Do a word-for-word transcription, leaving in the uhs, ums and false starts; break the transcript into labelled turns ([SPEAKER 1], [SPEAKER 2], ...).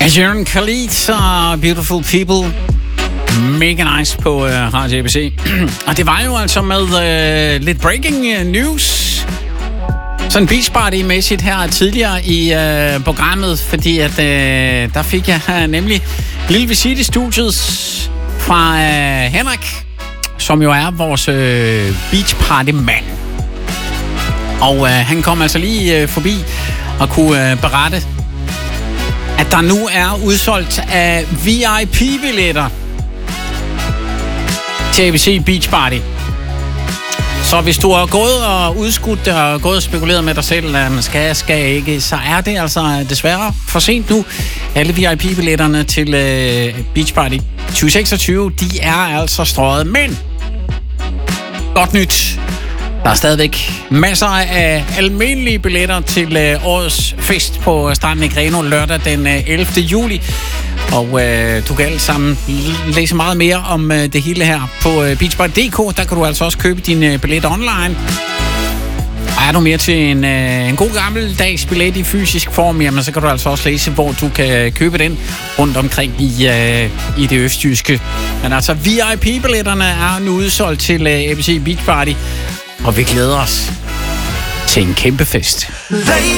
[SPEAKER 1] Jørgen Khalid og Beautiful People. Mega nice på uh, Radio A B C. Og det var jo altså med uh, lidt breaking news. Sådan beach party-mæssigt her tidligere i uh, programmet, fordi at uh, der fik jeg uh, nemlig en lille visit i studiet fra uh, Henrik, som jo er vores uh, beach party-mand. Og uh, han kom altså lige uh, forbi og kunne uh, berette, at der nu er udsolgt af V I P-billetter til A B C Beach Party. Så hvis du har gået og udskudt og gået og spekuleret med dig selv, at man skal, skal ikke, så er det altså desværre for sent nu. Alle V I P-billetterne til uh, Beach Party tyve seksogtyve, de er altså strøget. Men godt nyt. Der er stadigvæk masser af almindelige billetter til øh, årets fest på stranden i Grenaa lørdag den øh, ellevte juli. Og øh, du kan alle sammen læse meget mere om øh, det hele her på øh, beachparty punktum d k. Der kan du altså også købe dine øh, billetter online. Og er du mere til en, øh, en god gammeldags billet i fysisk form, jamen så kan du altså også læse, hvor du kan købe den rundt omkring i, øh, i det østjyske. Men altså V I P-billetterne er nu udsolgt til øh, A B C Beach Party. Og vi glæder os til en kæmpe fest.